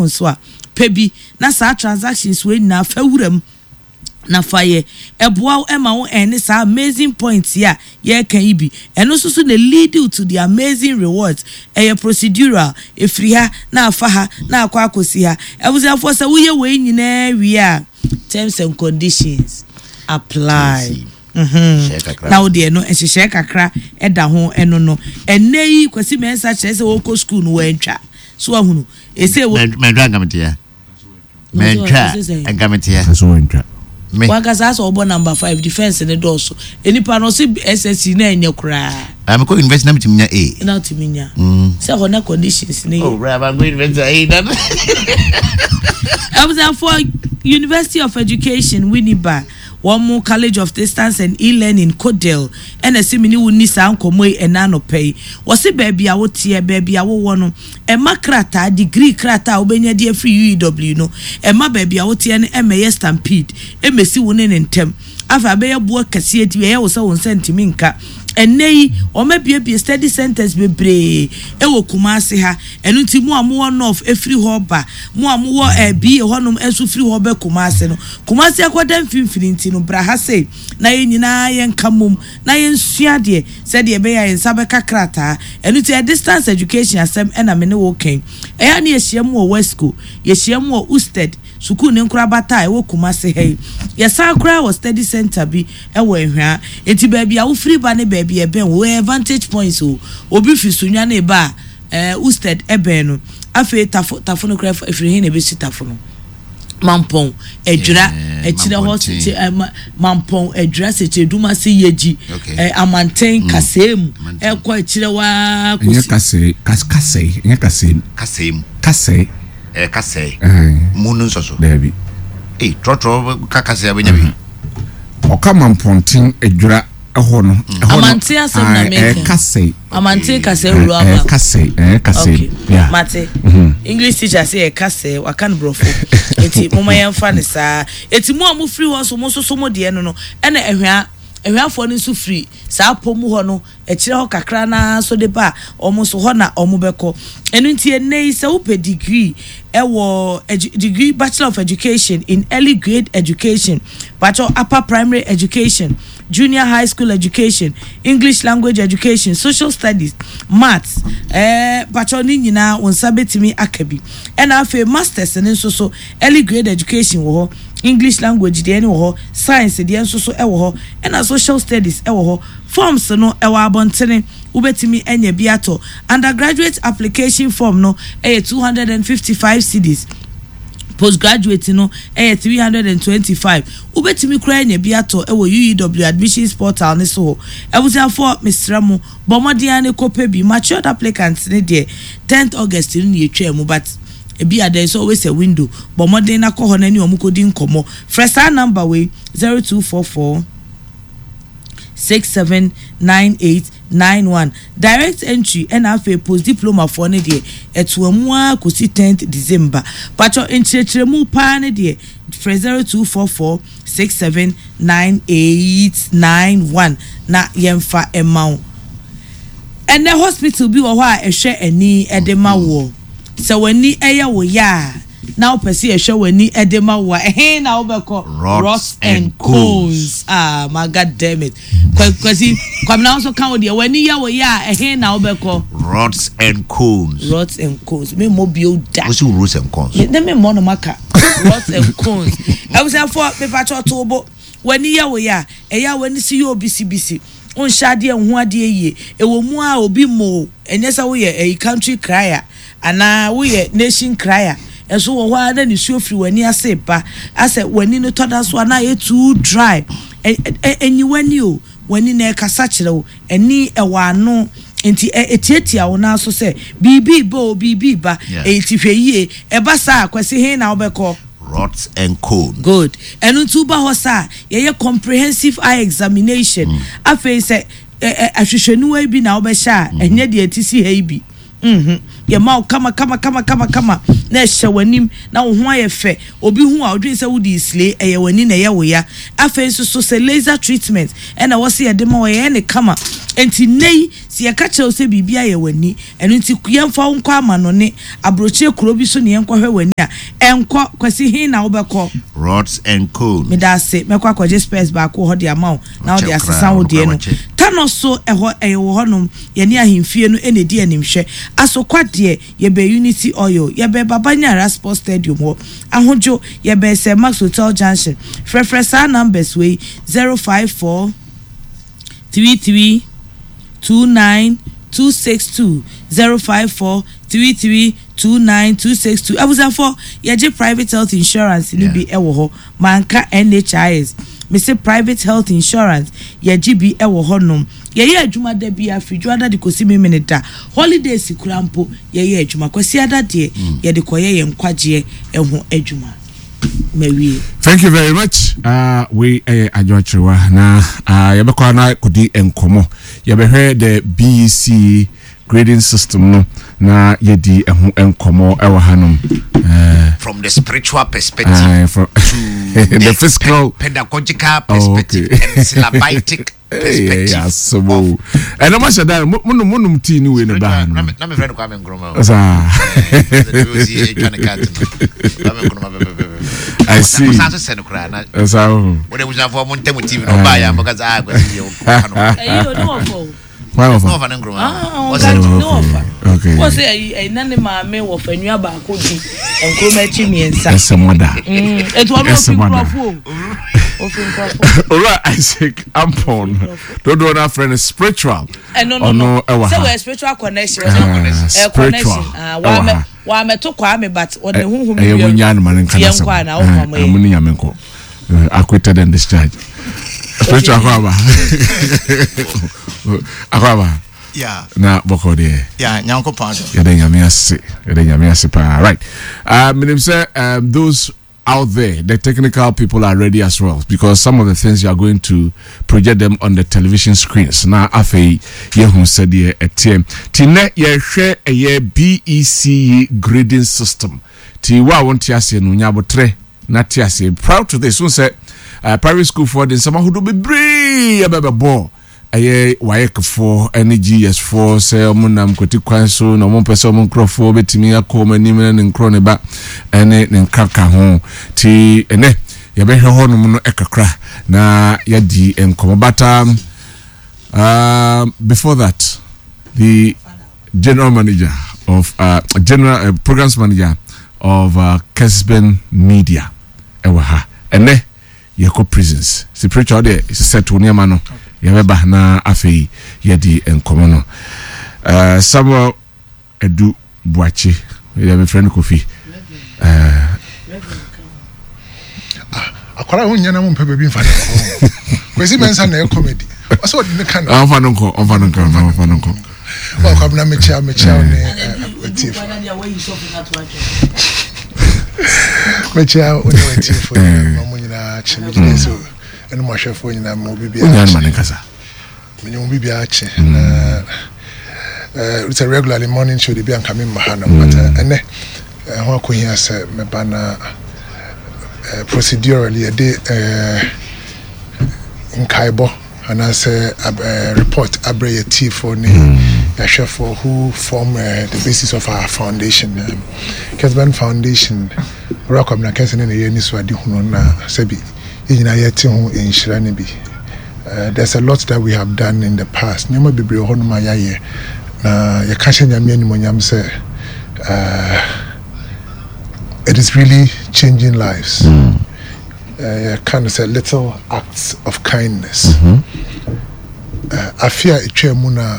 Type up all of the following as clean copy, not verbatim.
so a pebi na sa transactions we na fa wuram na faye eboa ema wo ene sa amazing points ya ye kan ibi eno so na lead you to the amazing rewards procedural efriha na afaha na akwa akosi ha ebuza for say we we nyina wi a terms and conditions apply now there no ehye kakra eda ho eno no enei kwasi mensa kire se wo ko school no wantwa so ahunu ese wo mentwa ngamentia so wantwa Wagaza so obo number 5 defense ne doso enipa no se SSC na enye kura am ko invest na mtiminya A na mtiminya se ho na conditions ne oh brother go invest A that I was for University of Education Winneba one College of Distance and E-Learning Codel and a simini wuni sa nkomo enano pay wose baby a wotie baby a wo wono e makrata degree krata obenya de free UW no e ma baby a wotie ne emeye stampede e mesi woni ne ntem afa be ye bo kase di ye wo se won sentimi nka enei o mabie study centers bebre e wo Kumasi ha enu nti mu amu north e free hoba mu amu wo bi honum enso free hoba Kumasi no Kumasi akwada mfimfini nti no bra ha sei na ye nyina ye nkamum na ye nsua de se de be ya nsabe kakrata enu nti distance education asem ena me ne wo ken e ya ne ye hia mu wo Wesco ye hia mu wo Usted suku ne nkura bata e wo Kumasi he ye sakura wo study center bi e wo ehwa enti ba bia wo free ba ne ba bia ben wo advantage points o obi fi sunwa na ba Usted eben no afi tafo no kra efiri he na be si tafo no mampon edura echire hospital mampon edura se cheduma se yeji amanten kasem ekwa echire wa kase munu soso debi trotro kakase abenya bi oka mamponten edura eho no amanten asem na make amanten kase ru aba kase yeah mate English teacher say kase wakan brofo eti moma yemfa ne sa eti mu amu free ho so mo so mo de no ena ehwafo ne so free sa pomu ho no ekire ho kakra na so de ba omo so ho na omo beko enu nti enei se wo pe degree ewo degree Bachelor of Education in Early Grade Education, Bachelor Upper Primary Education, Junior High School Education, English Language Education, Social Studies, Maths, Bachelor ni nyina wonsa betimi akabi ena afa Masters ne so Early Grade Education wo English Language de ene wo Science de enso so ewo ho ena Social Studies ewo ho forms no ewo abontene ubetimi enye biato undergraduate application form no 255 cedis postgraduate no 325 ubetimi kura enye biato ewo UEW admissions portal ne so ebuza for Mr. Bomodian ne kope bi matured applicants ne de 10th August ni etwa mu but ebi there is always a window Bomodian na ko ho na ni omukodi nkomo fresh number we 0244 679891 direct entry and afa post diploma for ne de etuamu a kosi 10th December pacho enchirechiremu pa ne de 0244 679891 na yemfa emau and the hospital bi wo ho a ehwe ani edema wo se wani eya wo ya now pesi ehwe wani edema wo na obeko Rods and Cones my god damn it kwasi kwamna also kan de wani ya wo ya na obeko Rods and Cones me mobile da what's Rods and Cones me mo no maka Rods and Cones I was for paper to wani ya wo ya eya wani si yo bisi on shade enhu ade ye ewo mu a obi mo enyesa wo ye a country crier ana wo ye nation crier enso wo hwa na ni su ofri wani ase ba ase wani no toda so na ye too dry enyi wani o wani na kasa kire wo eni ewano enti etietia wo na so se bibi ba etifeyie eba sa kwesi he na obeko Rods and Cones good enu tuba hosa ye comprehensive eye examination afa se ahwehwenu wa bi na obesha enye de atisi ha bi ye ma kama na ehye wanim na wo ho ayefe obi hu a odwen se wudi isle eye wani na ye wo ya afa so se laser treatment ena wo se ye de ma wo ye ne kama enti nei si ye ka che o se bibia ye wani enu nti yemfa wo nkwa ama no ne abrochie kuro bi so ne yenkwa hwe wani enko kwasi hin na wobekọ rods and cones me da se mekọ akọje space ba ko ho de ama na wo de asesa wo de no tano so eho honom ye ne ahemfie no enedi animhwe asokwa de ye be Unity Oil ye be Babanyara Sports Stadium ho ahojo ye be se Max Hotel Junction frefresa numbers we 054 33 29 262 054 33 29 262 abuzafo yeje private health insurance ni bi ewo ho manka NHIS me say private health insurance yeje bi ewo ho nom ye adwuma da bi afidwo ada de kosi me minute holidays kurampo ye adwuma kwasi ada de ye de koye ye nkwaje eho adwuma mewie. Thank you very much. We ajochrewa na yebekwa na kodi enkomo yebehwe the BEC grading system no na yedi eho enkomo ewa hanom from the spiritual perspective from the fiscal pedagogical perspective and syllabic perspective. Yes, so and I'm sure that monum tea ni we no ba no. Na me friend Kwame Nkrumah. I see. What do we have for Montemu TV? No buy am because I go see you. Why over? Okay. What's a nane maame wo fanua ba ko di Nkrumah chimiensa. Esemoda. It was no Alright, Isaac Ampon. Don't do that friend is spiritual. No. So we spiritual connection. Spiritual. Wa me to Kwame but on the huhu mi nyan man kan asem. Amuni nyamenko. Acquitted and discharged. Spiritual akwaba. Yeah. Na boko de. Yeah, nyanko pado. Yede nyame ase pa. Right. Minim say those out there, the technical people are ready as well because some of the things you are going to project them on the television screens. Now, afei yehu said ye etem. Tine ye share a ye BEC grading system. Ti wa won't ase no nyabotre na ti ase. Proud to this. So say private school for the some who do be brave abebo. Aye wayekfo energy yes for say omunam koti kwan so no mon pese omon krofo betimi akoma nim ne nkro ne ba ene ne nkaka ho ti ene ye be hwe honum no ekakra na yadi enkomo bata before that the general manager of programs manager of Kesben Media ewa ha ene yeko prisons spiritual there is set to niam no yabeba na afei yedi enkomo no Samuel Edu Buachi ya be friend Kofi akwara ho nyana mo mpa bebi mfa kwesi mensa na comedy so de kan onfa nko wa kwabna mechia ne tif mechia oni tif mo nyina chimidi so eno mo hwefo nyina mo bibia onyan manikasa meni mo bibia ache na it's a regularly morning show de bia nkame mahana but ene ho akohia se meba na procedurally de nkaibo and as a report abreye T4 ya for who form the basis of our foundation Kesben Foundation rock up na kesen ne yeni so ade hunu na sabi yina yeti hu enhira ne bi there's a lot that we have done in the past nyama bebre ho no ma yaye na ya kashe nyame animonyam say it is really changing lives. Kind of say little acts of kindness. I fear Muna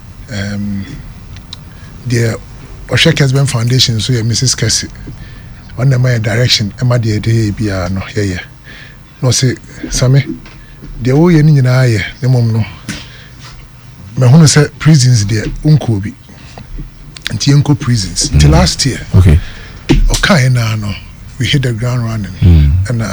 the Osha Kesben Foundation, so Mrs. Cassie on the my direction, Emma de Bia no here. No say Sammy, the old yen in aye, the mom no. My home said prisons there, Unkobi and Tienko prisons till last year. Okay. Okay, no. We hit the ground running, and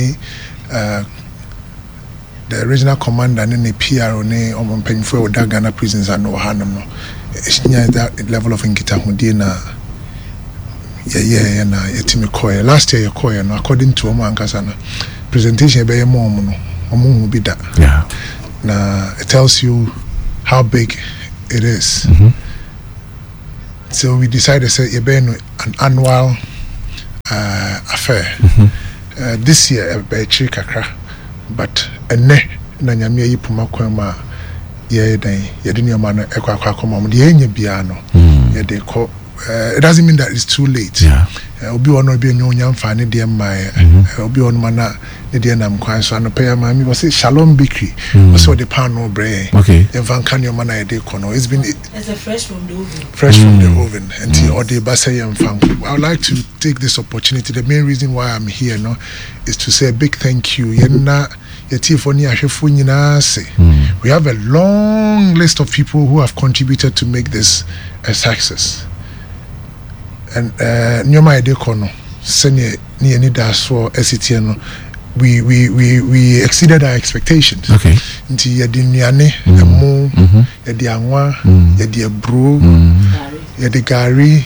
the original commander and the PRO ne on paying for Ghana prisons and no hanum no. It's that level of ingita hundina. Yeah, na yetimi koye. Last year koye no according to Omo Ankasana presentation be mom no omo bi da. Yeah. Na it tells you how big it is. So we decided to say an annual affair. This year be kakra, but ene na nyame yi puma kwama ye den ye de nyama no ekwa akoma de enye bia no ye de ko. It doesn't mean that it's too late. Obi ono be nyonya mfa ne de mai obi ono mana ne de nam kwan so anope ma mi say Shalom Bakery so the pan no bre en van kan your mana de kono. It's been as a fresh from the oven until all the basa yam fan. I would like to take this opportunity. The main reason why I'm here no is to say a big thank you. Yenna yetifoni ahwefo nyina say we have a long list of people who have contributed to make this a success. And nyoma ide kono senye ni eni da so SCT no we exceeded our expectations. Nti yedi nuane emo yedi anwa yedi ebro yedi gari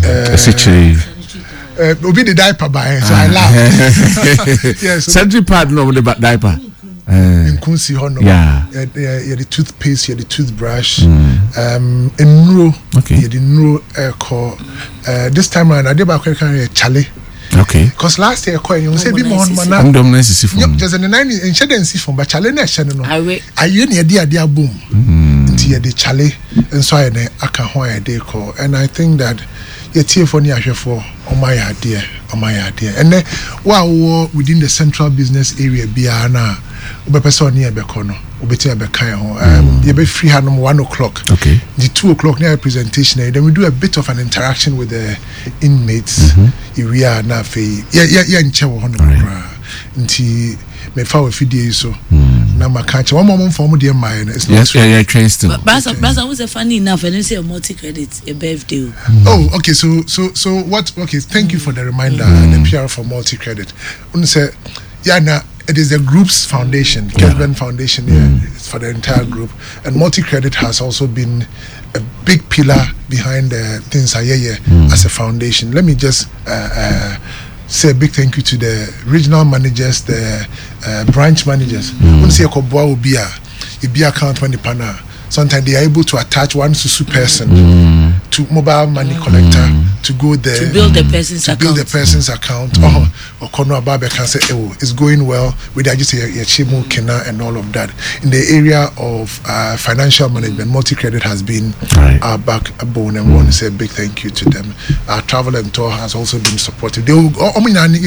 obi the diaper by so I laugh. Yes, century pad no the diaper Nkunsi hono the toothpaste, the toothbrush, enro, the nro this time around I did back Charlie. Because last year you say be more man. Just in the 90s and shouldn't see from but Charlie nation no. I near dear boom. Into the Charlie and so I can why I did call and I think that your telephone for my idea and then while within the central business area Biana person near Becono, Ubetia Becayo, you be free hand 1 o'clock. The 2 o'clock near presentation, then we do a bit of an interaction with the inmates. We are now in Chewa Honda. Me fa video so na makacha one more form dear mine is not train still Brasa was a funny enough and say a multi-credit a birthday. Oh okay, so what thank you for the reminder the PR for multi-credit. Say na it is the group's foundation, Kesben Foundation it's for the entire group, and multi-credit has also been a big pillar behind the things as a foundation. Let me just say a big thank you to the regional managers, the branch managers. When say Koboa Ubia, Ibia account when the pana. Sometimes they are able to attach one susu person to mobile money collector to go there to build the person's account. Or Kono Ababe can say, oh, it's going well. We just say Yachimu Kena and all of that. In the area of financial management, multi-credit has been our backbone, and we want to say a big thank you to them. Our travel and tour has also been supportive. They will, but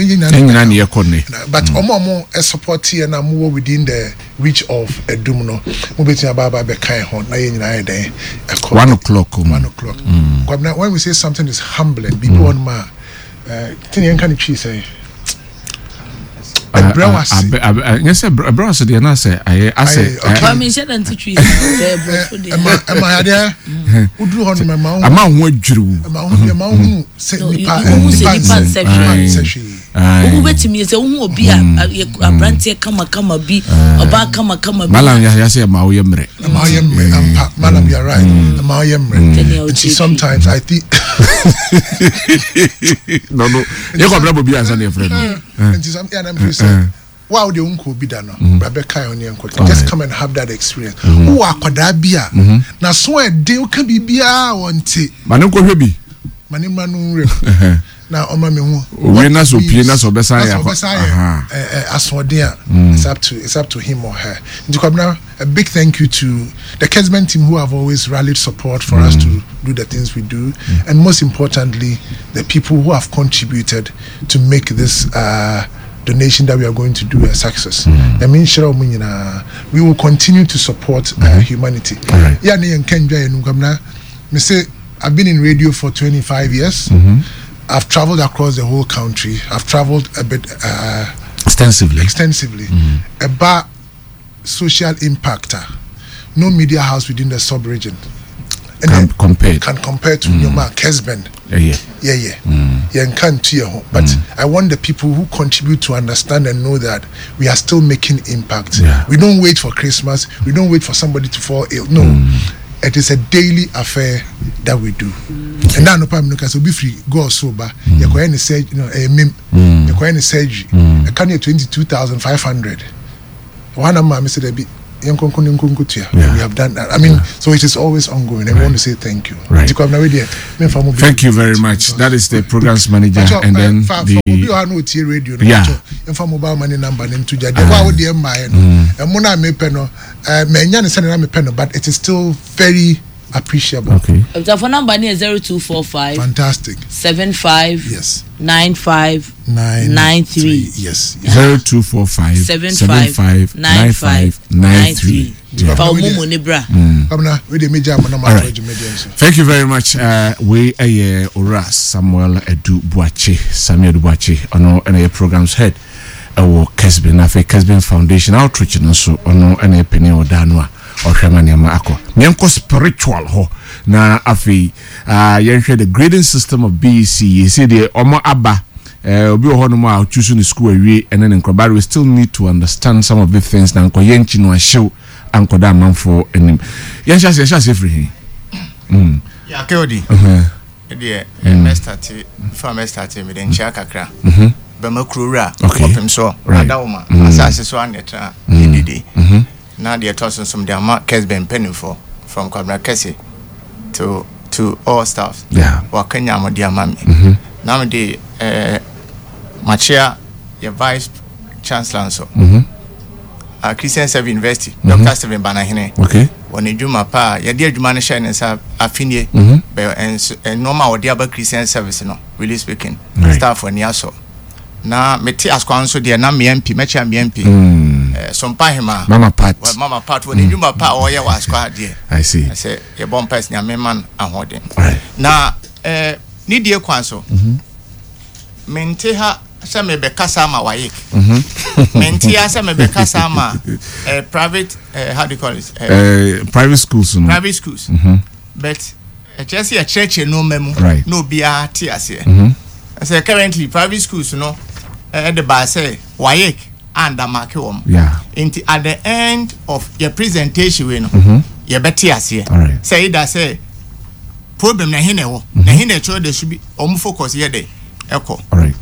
Omo a support here and more within the reach of a Dumno. 1 o'clock. When we say something is humbling, people on ma can you say yes, a browse the answer. I say, I mean, said and teach you. Am I there? Who drew on my mouth? Among what drew? Among who bet me as a woman be a branty come be a back come Malam Yassi Mauyemre. Malam, you're right. Mauyemre. Sometimes I think no, you can be as a friend. Wow, the uncle be done. Just come and have that experience. Who are Kodabia? Now, so a deal can be beer one tea. Manunko Hebi. Manimanu. Now, Oma Winners or Pianas or Besaya. It's up to him or her. Now, a big thank you to the Kesben team who have always rallied support for us to do the things we do, and most importantly, the people who have contributed to make this donation that we are going to do a success. I mean, we will continue to support humanity. I've been in radio for 25 years. I've traveled across the whole country. I've traveled a bit extensively. About social impactor. No media house within the sub-region can compare to Nyoma Kesben. But I want the people who contribute to understand and know that we are still making impact. We don't wait for Christmas. We don't wait for somebody to fall ill. No. It is a daily affair that we do. And now no problem because we free go sober. You're going to say, you're going to surgery. I can 22,500. One of my Mr. Debbie we have done that. I mean, so it is always ongoing. I want to say thank you. Right. Thank you very much. That is the programs manager, and then the mobile money number but it is still very appreciable. Okay. The phone number is 0245. Fantastic. 75. Yes. 9593. Yes. 0245 75 95 93. Thank you very much. We Ora Samuel Edu Buachi, Samuel Buachi, ono ene programs head. Our Kesbin Foundation outreach and so ono ene penny or danwa. Or Shamaniama Ako. Nyanko spiritual ho na afi yenhwe the grading system of BEC. You see the Omo Abba obi ho no ma choosing the school awie and then we still need to understand some of the things na nko yenchi no ahyew ankoda manfo enim. Yensha everything. Ya keodi. The farmer started me den chia kakra. Bema krura opem so adawoma asase so aneta didi. Now they are tossing some their markets been penny for from Kwabena Kese to all staff. Yeah. Wakenya mo dia mami. Now the Machia your vice chancellor so. Christian Service University, Dr. Steven Banahine. Okay. When you juma pa, ya dia juma ne shine nsa afinie and normal dia ba Christian Service no, really speaking. Staff when yaso. Na meti askwan so dia na MP, mecha MP. Some pahima Mama Pat when you ma pa or ya was quite dear. I see. I say your bomb person ya man and holding. Right. Now need dear kwanso. Menteha same be kasama wayek. Mentia same be kasama private how do you call it? Private schools no. Private schools. But just a church no memo right. No bia tiase. I say currently private schools no the ba say wayek and the yeah. At the end of your presentation, you better here. Right. Say that say problem na hine wo. Na hine cho they should be focus here there. Echo. All right.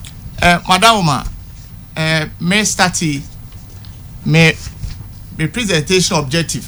Madam may study may presentation objective.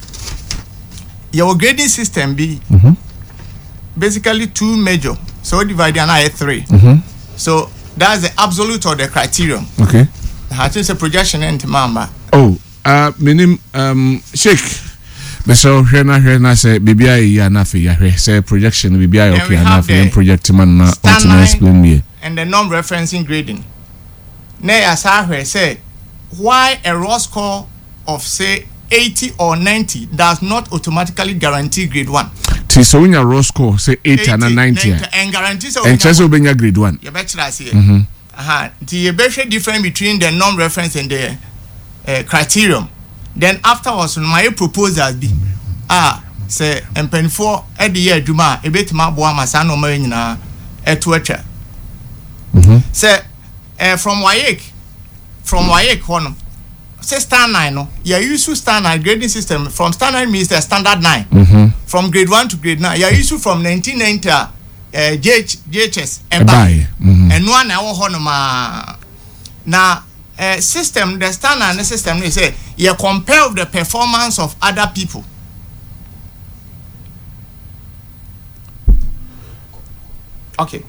Your grading system be basically two major. So divide and 3. So that's the absolute or the criterion. Okay. I think a projection and mamba. Oh, minim Sheikh. Beso hwena say bibia ya na fe ya hwe say projection bibia okay na fe project man na want to explain me. And the non-referencing grading. Ne asa hwe say why a raw score of say 80 or 90 does not automatically guarantee grade 1. Ti so when your raw score say 80 and 90 and guarantees and chance obenya grade 1. You bachelor here. The basic difference between the non-reference and the criterion. Then afterwards, my proposals be say empenfo at the year Juma a bit ma boa masano marina etwecha. Say from Wayek one say stand 9 no you use to standard grading system from standard means the standard 9 from grade 1 to grade 9 you use from 1990 JHS and one hour honoma now system the standard system they say you compare the performance of other people. Okay.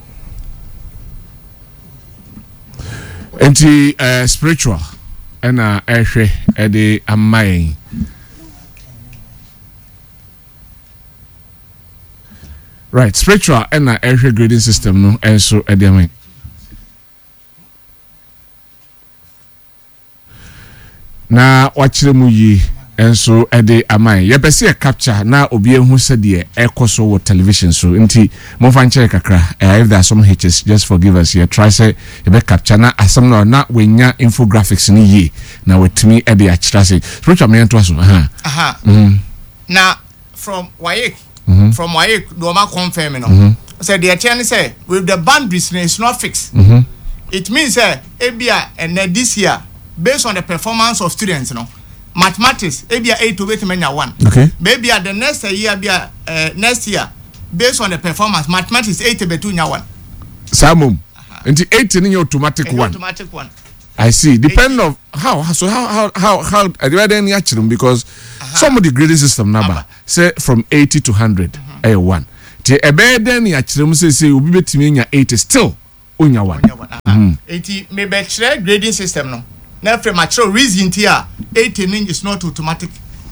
Enti spiritual and ehwe ede amai right spiritual and ehwe grading system no and so ede amai na wachire mu yi enso ede amai ye pese e capture na obi ehu se de ekoso wo television so nti mo fa nche kakra if there are some hitches just forgive us here try say e be capture na asem na wenya infographics ni yi na wetimi ede a kira say spiritual me ento so na from Wayek from Wayek do ma confirm no say the attorney say with the boundaries it's not fixed it means ebia and this year based on the performance of students no mathematics ebia 8 to 8 menya 1 okay maybe at the next year bia next year based on the performance mathematics 8 to 2 nya 1 samum nti 8 ni automatic 1 automatic 1 I see. Depending on how then because some of the grading system number say from 80 to 100 1. The then say will be between 80 still unya 1. 80 maybe grading system no. Now from mature reason here 80 is not automatic.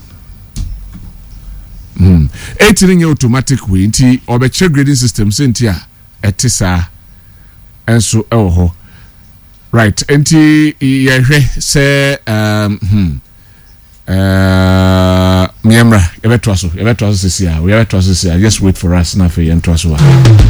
80 automatic way nti obeche grading system sentia etisa enso ewo right nti yehwe se miemra yebetwa so sisia just wait for us na fe yentwa so